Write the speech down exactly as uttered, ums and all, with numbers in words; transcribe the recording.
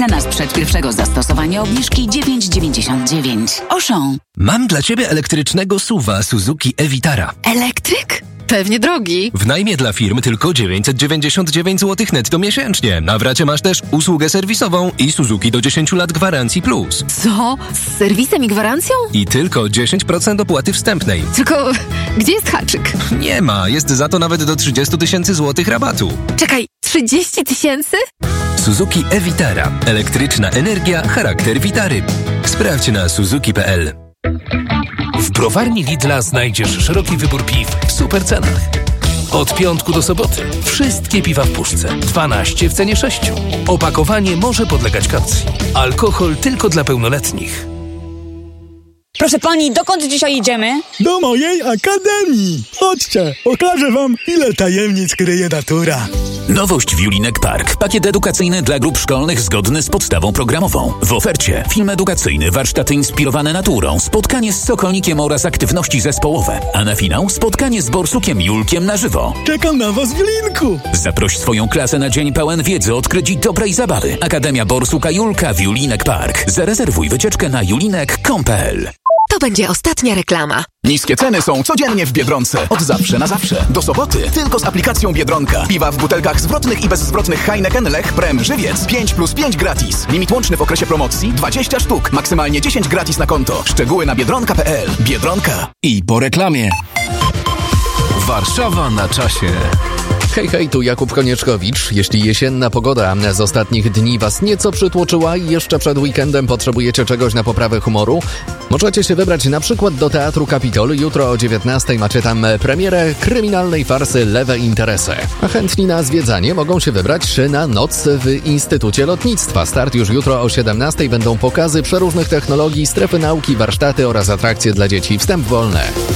Cena sprzed pierwszego zastosowania obniżki dziewięć dziewięćdziesiąt dziewięć. Auchan. Mam dla Ciebie elektrycznego suwa Suzuki e-Vitara. Elektryk? Pewnie drogi. W najmie dla firm tylko dziewięćset dziewięćdziesiąt dziewięć złotych netto miesięcznie. Na w racie masz też usługę serwisową i Suzuki do dziesięć lat gwarancji plus. Co? Z serwisem i gwarancją? I tylko dziesięć procent opłaty wstępnej. Tylko gdzie jest haczyk? Nie ma, jest za to nawet do trzydzieści tysięcy złotych rabatu. Czekaj, trzydzieści tysięcy? Suzuki e-Vitara. Elektryczna energia, charakter Vitary. Sprawdź na suzuki kropka p l. W browarni Lidla znajdziesz szeroki wybór piw w super cenach. Od piątku do soboty wszystkie piwa w puszce. dwanaście w cenie sześciu. Opakowanie może podlegać kaucji. Alkohol tylko dla pełnoletnich. Proszę pani, dokąd dzisiaj idziemy? Do mojej akademii. Chodźcie, okażę wam, ile tajemnic kryje natura. Nowość w Julinek Park. Pakiet edukacyjny dla grup szkolnych zgodny z podstawą programową. W ofercie film edukacyjny, warsztaty inspirowane naturą, spotkanie z Sokolnikiem oraz aktywności zespołowe. A na finał spotkanie z Borsukiem Julkiem na żywo. Czekam na was w Julinku. Zaproś swoją klasę na dzień pełen wiedzy, odkryć dobrej zabawy. Akademia Borsuka Julka w Julinek Park. Zarezerwuj wycieczkę na julinek kropka com kropka p l. To będzie ostatnia reklama. Niskie ceny są codziennie w Biedronce. Od zawsze na zawsze. Do soboty tylko z aplikacją Biedronka. Piwa w butelkach zwrotnych i bezzwrotnych Heineken, Lech, Prem, Żywiec. pięć plus pięć gratis. Limit łączny w okresie promocji dwadzieścia sztuk. Maksymalnie dziesięć gratis na konto. Szczegóły na biedronka kropka p l. Biedronka. I po reklamie. Warszawa na czasie. Hej, hej, tu Jakub Konieczkowicz. Jeśli jesienna pogoda z ostatnich dni was nieco przytłoczyła i jeszcze przed weekendem potrzebujecie czegoś na poprawę humoru, możecie się wybrać na przykład do Teatru Kapitol. Jutro o dziewiętnastej macie tam premierę kryminalnej farsy Lewe Interesy. A chętni na zwiedzanie mogą się wybrać na noc w Instytucie Lotnictwa. Start już jutro o siedemnastej. Będą pokazy przeróżnych technologii, strefy nauki, warsztaty oraz atrakcje dla dzieci. Wstęp wolny.